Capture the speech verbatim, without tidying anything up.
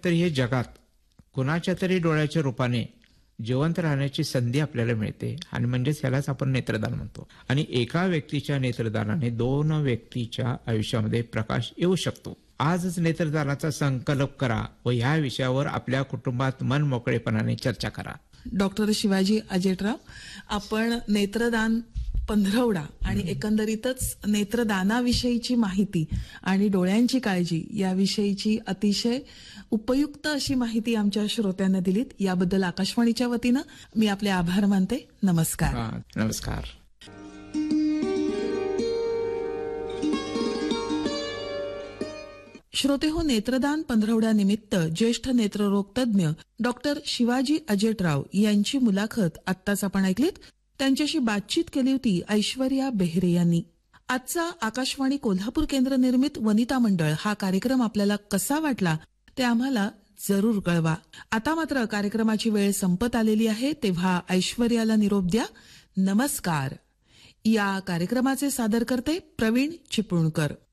तरी हे जगात कुणाच्या तरी डोळ्याच्या रूपाने जिवंत राहण्याची संधी आपल्याला मिळते आणि म्हणजेच ह्यालाच आपण नेत्रदान म्हणतो. आणि एका व्यक्तीच्या नेत्रदानाने दोन व्यक्तीच्या आयुष्यामध्ये प्रकाश येऊ शकतो. आजच नेत्रदानाचा संकल्प करा व ह्या विषयावर आपल्या कुटुंबात मन मोकळेपणाने चर्चा करा. डॉक्टर शिवाजी अजेटराव, आपण नेत्रदान पंधरवडा आणि एकंदरीतच नेत्रदानाविषयीची माहिती आणि डोळ्यांची काळजी याविषयीची अतिशय उपयुक्त अशी माहिती आमच्या श्रोत्यांना दिलीत. याबद्दल आकाशवाणीच्या वतीनं मी आपले आभार मानते. नमस्कार. नमस्कार. श्रोते हो, नेत्रदान पंधरवड्यानिमित्त ज्येष्ठ नेत्ररोग तज्ज्ञ डॉक्टर शिवाजी अजेटराव यांची मुलाखत आत्ताच आपण ऐकलीत. त्यांच्याशी बातचीत केली होती ऐश्वर्या बेहरे यांनी. आजचा आकाशवाणी कोल्हापूर केंद्र निर्मित वनिता मंडळ हा कार्यक्रम आपल्याला कसा वाटला ते आम्हाला जरूर कळवा. आता मात्र कार्यक्रमाची वेळ संपत आलेली आहे, तेव्हा ऐश्वर्याला निरोप द्या. नमस्कार. या कार्यक्रमाचे सादर करते प्रवीण चिपळूणकर.